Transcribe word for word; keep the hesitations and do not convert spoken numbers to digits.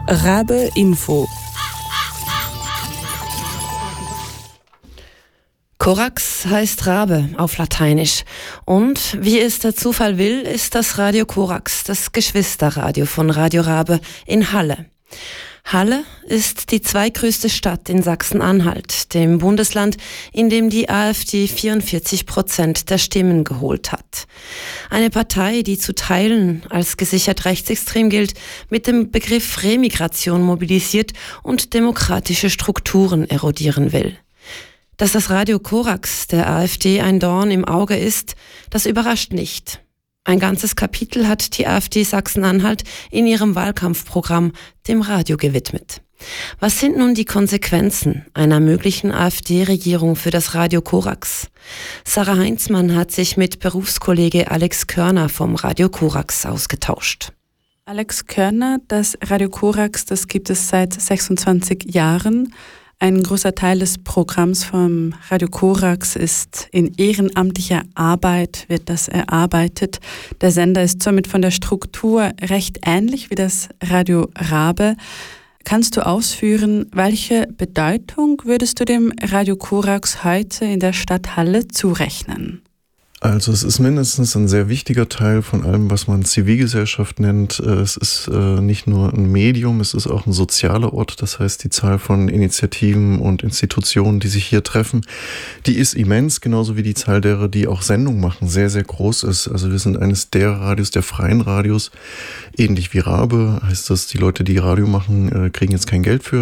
Rabe Info. Korax heißt Rabe auf Lateinisch. Und wie es der Zufall will, ist das Radio Korax das Geschwisterradio von Radio Rabe in Halle. Halle ist die zweitgrößte Stadt in Sachsen-Anhalt, dem Bundesland, in dem die AfD vierundvierzig Prozent der Stimmen geholt hat. Eine Partei, die zu Teilen als gesichert rechtsextrem gilt, mit dem Begriff Remigration mobilisiert und demokratische Strukturen erodieren will. Dass das Radio Korax der AfD ein Dorn im Auge ist, das überrascht nicht. Ein ganzes Kapitel hat die AfD Sachsen-Anhalt in ihrem Wahlkampfprogramm dem Radio gewidmet. Was sind nun die Konsequenzen einer möglichen AfD-Regierung für das Radio Korax? Sarah Heinzmann hat sich mit Berufskollege Alex Körner vom Radio Korax ausgetauscht. Alex Körner, das Radio Korax, das gibt es seit sechsundzwanzig Jahren. Ein großer Teil des Programms vom Radio Korax ist in ehrenamtlicher Arbeit, wird das erarbeitet. Der Sender ist somit von der Struktur recht ähnlich wie das Radio Rabe. Kannst du ausführen, welche Bedeutung würdest du dem Radio Korax heute in der Stadt Halle zurechnen? Also es ist mindestens ein sehr wichtiger Teil von allem, was man Zivilgesellschaft nennt. Es ist äh, nicht nur ein Medium, es ist auch ein sozialer Ort. Das heißt, die Zahl von Initiativen und Institutionen, die sich hier treffen, die ist immens, genauso wie die Zahl derer, die auch Sendungen machen, sehr, sehr groß ist. Also wir sind eines der Radios, der freien Radios, ähnlich wie Rabe. Heißt das, die Leute, die Radio machen, äh, kriegen jetzt kein Geld für